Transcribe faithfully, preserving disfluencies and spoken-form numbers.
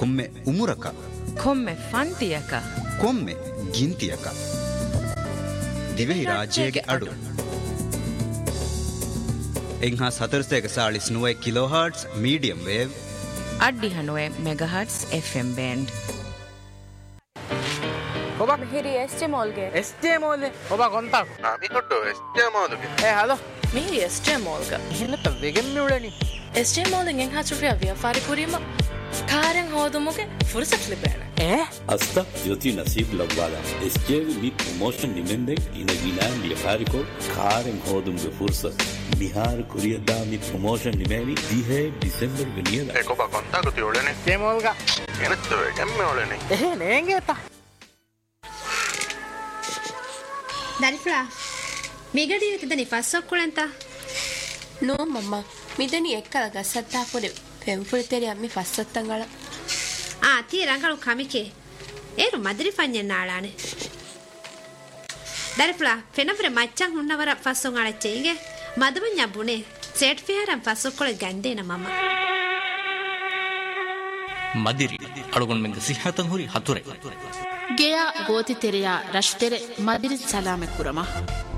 ಕೊಮ್ಮೆ ಉಮುರಕ ಕೊಮ್ಮೆ ಫಂತಿಯಕ ಕೊಮ್ಮೆ ಗಿಂತಿಯಕ ದಿವೆಹಿ ರಾಜ್ಯಗೆ ಅಡು ಎಂಹಾ ಸತರ್ಸೆಗ ಸಾಳಿಸ್ ನುವೆ kilo hertz medium wave ಅಡ್ಡಿ ಹನುವೆ mega hertz FM band ಒಬ್ಬ ಹಿರಿ S T ಮಾಲ್ಗೆ S T mall ಒಬ್ಬ ಗೊಂತ ಅವಿ ಕೊಟ್ಟು ಎಸ್ ಟಿ ಮಾಲ್ಗೆ ಏ hello ಮಿಹಿರಿ S T ಮಾಲ್ಗೆ ಹಿಲ್ಲತ ವೆಗೆಮ್ಮೆ ಉಳನಿ S T mall ಎಂಗ್ ಹಾಚುಫಿಯ ವ್ಯಾಪಾರಿ ಕುರಿಮ ಕಾರಂ ಹೋದುಮುಗೆ ಫುರ್ಸತ್ ಲಿಬೇನೆ ಏ ಅಸ್ತ ಯೋತಿ ನಸೀಬ್ ಲವ್ವಾಲ ಎಸ್ಜೆವಿ ಮಿ ಪ್ರಮೋಷನ್ ನಿಮೆಂದೆ ಇನ ವಿನಾನ್ ವ್ಯಾಪಾರಿಕೋ ಕಾರಂ ಹೋದುಮುಗೆ ಫುರ್ಸತ್ ಬಿಹಾರ್ ಕುರಿಯದ ಮಿ ಪ್ರಮೋಷನ್ ನಿಮೇನಿ ದಿಹೆ ಡಿಸೆಂಬರ್ ಗನಿಯದ ಏಕೊಬ್ಬ ಗೊಂತಾಗುತ್ತಿ ಒಳನೆ ಕೆ ಮಾಲ್ಗ ಏನತ್ತು ವೆಗೆಮ್ಮೆ ಒಳನೆ ಏ ನೇಂಗೇತ ದರಿಫ್ಲಾ ಮಿಗಡಿಯುತ್ತಿದ್ದ ಫಸ್ಸೊಕ್ಕುಳಂತ ನೋ ಮಮ್ಮ ಮಿದನಿ ಎಕ್ಕಲ ಗಸತ್ತಾಪುರೆ ಪೆಂಪುಳಿತೆರಿ ಅಮ್ಮಿ ಫಸ್ಸೊತ್ತಂಗಳ ಆ ತೀ ರಂಗಳು ಕಮಿಕೆ ಏರು ಮದ್ರಿ ಫಂಜೆ ನಾಳಾನೆ ದರಿಫ್ಲಾ ಫೆನಫ್ರೆ ಮಚ್ಚಂಗ್ ಹುಣ್ಣವರ ಫಸ್ಸೊಂಗಳಚ್ಚೆಗೆ ಮದುವನ್ಯ ಬುಣೆ ಸೆಟ್ ಫಿಯರಂ ಫಸ್ಸೊಕ್ಕುಳ ಗಂಡೇನ ಮಮ್ಮ ಮದಿರಿ ಅಳುಗೊಂಡ್ ಮೆಂಗ ಸಿಹಾತಂ ಹುರಿ ಹತುರೆ ಗೆಯ ಗೋತಿ ತೆರೆಯ ರಶ್ತೆರೆ ಮದಿರಿ ಸಲಾಮೆ ಕುರಮ